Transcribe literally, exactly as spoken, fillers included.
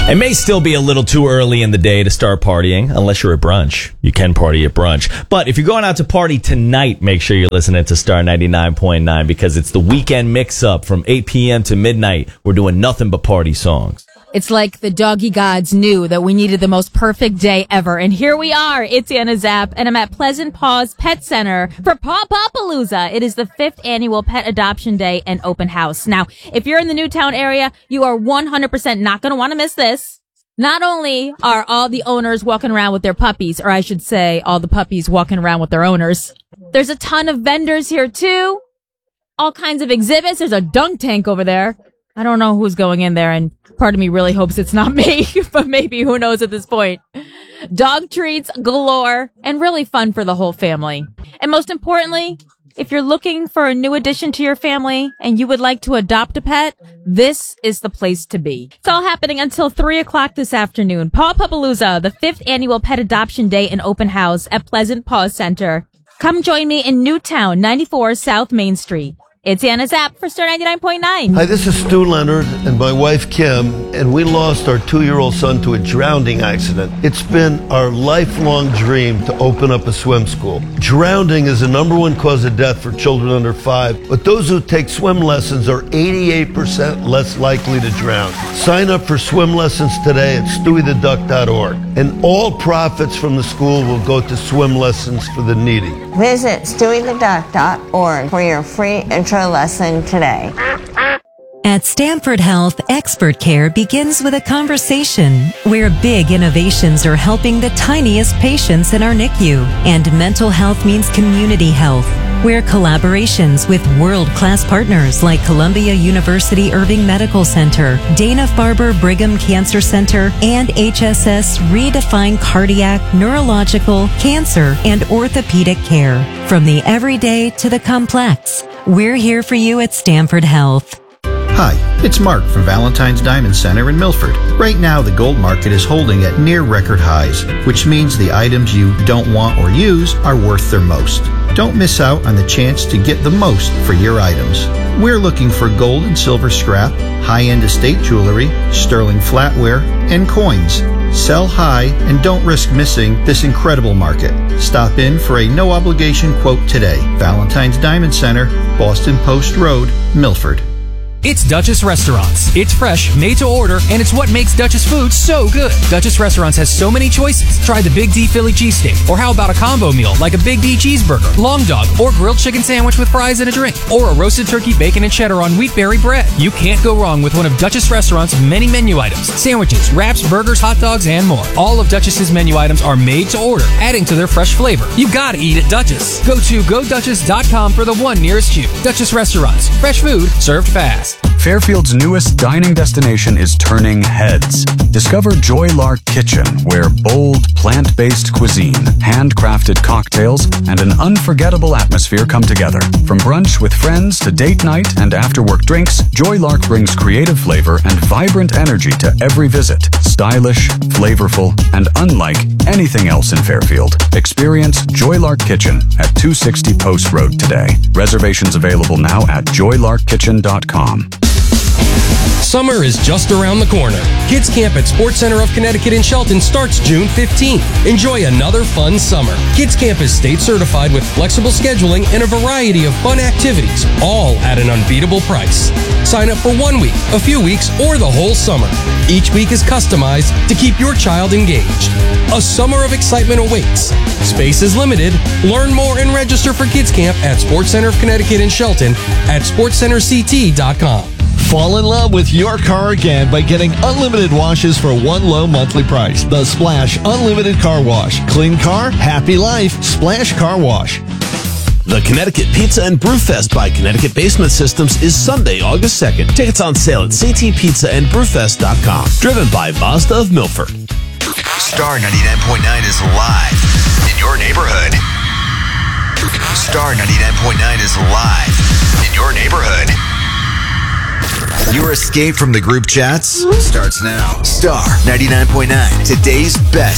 It may still be a little too early in the day to start partying, unless you're at brunch. You can party at brunch. But if you're going out to party tonight, make sure you're listening to Star ninety-nine point nine because it's the weekend mix-up from eight p.m. to midnight. We're doing nothing but party songs. It's like the doggy gods knew that we needed the most perfect day ever. And here we are. It's Anna Zapp, and I'm at Pleasant Paws Pet Center for Paw Pawpalooza. It is the fifth annual Pet Adoption Day and Open House. Now, if you're in the Newtown area, you are one hundred percent not going to want to miss this. Not only are all the owners walking around with their puppies, or I should say all the puppies walking around with their owners, there's a ton of vendors here, too. All kinds of exhibits. There's a dunk tank over there. I don't know who's going in there, and part of me really hopes it's not me, but maybe, who knows at this point. Dog treats galore, and really fun for the whole family. And most importantly, if you're looking for a new addition to your family and you would like to adopt a pet, this is the place to be. It's all happening until three o'clock this afternoon. Paw Pawpalooza, the fifth annual Pet Adoption Day and Open House at Pleasant Paws Center. Come join me in Newtown, ninety-four South Main Street. It's Anna Zapp for Star ninety-nine point nine. Hi, this is Stu Leonard and my wife Kim, and we lost our two-year-old son to a drowning accident. It's been our lifelong dream to open up a swim school. Drowning is the number one cause of death for children under five, but those who take swim lessons are eighty-eight percent less likely to drown. Sign up for swim lessons today at stewie the duck dot org, and all profits from the school will go to swim lessons for the needy. Visit stewie the duck dot org for your free intro lesson today. At Stanford Health, expert care begins with a conversation where big innovations are helping the tiniest patients in our N I C U. And mental health means community health, where collaborations with world-class partners like Columbia University Irving Medical Center, Dana-Farber Brigham Cancer Center, and H S S redefine cardiac, neurological, cancer, and orthopedic care. From the everyday to the complex, we're here for you at Stanford Health. Hi, it's Mark from Valentine's Diamond Center in Milford. Right now, the gold market is holding at near record highs, which means the items you don't want or use are worth their most. Don't miss out on the chance to get the most for your items. We're looking for gold and silver scrap, high-end estate jewelry, sterling flatware, and coins. Sell high and don't risk missing this incredible market. Stop in for a no-obligation quote today. Valentine's Diamond Center, Boston Post Road, Milford. It's Duchess Restaurants. It's fresh, made to order, and it's what makes Duchess food so good. Duchess Restaurants has so many choices. Try the Big D Philly cheesesteak, or how about a combo meal like a Big D cheeseburger, long dog, or grilled chicken sandwich with fries and a drink, or a roasted turkey, bacon, and cheddar on wheatberry bread. You can't go wrong with one of Duchess Restaurants' many menu items: sandwiches, wraps, burgers, hot dogs, and more. All of Duchess's menu items are made to order, adding to their fresh flavor. You gotta eat at Duchess. Go to go duchess dot com for the one nearest you. Duchess Restaurants. Fresh food served fast. Fairfield's newest dining destination is turning heads. Discover Joy Lark Kitchen, where bold, plant-based cuisine, handcrafted cocktails, and an unforgettable atmosphere come together. From brunch with friends to date night and after-work drinks, Joy Lark brings creative flavor and vibrant energy to every visit. Stylish, flavorful, and unlike anything else in Fairfield. Experience Joy Lark Kitchen at two sixty Post Road today. Reservations available now at joy lark kitchen dot com. Summer is just around the corner. Kids Camp at Sports Center of Connecticut in Shelton starts June fifteenth. Enjoy another fun summer. Kids Camp is state certified with flexible scheduling and a variety of fun activities, all at an unbeatable price. Sign up for one week, a few weeks, or the whole summer. Each week is customized to keep your child engaged. A summer of excitement awaits. Space is limited. Learn more and register for Kids Camp at Sports Center of Connecticut in Shelton at sports center c t dot com. Fall in love with your car again by getting unlimited washes for one low monthly price. The Splash Unlimited Car Wash. Clean car, happy life. Splash Car Wash. The Connecticut Pizza and Brew Fest by Connecticut Basement Systems is Sunday, August second. Tickets on sale at c t pizza and brewfest dot com. Driven by Mazda of Milford. Star ninety-nine point nine is live in your neighborhood. Star ninety-nine point nine is live in your neighborhood. Your escape from the group chats starts now. Star ninety-nine point nine, today's best